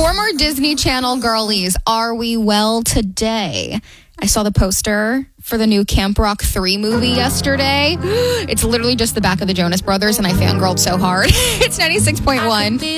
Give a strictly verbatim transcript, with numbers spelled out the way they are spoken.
Former Disney Channel girlies, are we well today? I saw the poster for the new Camp Rock three movie yesterday. It's literally just the back of the Jonas Brothers, and I fangirled so hard. It's ninety-six point one.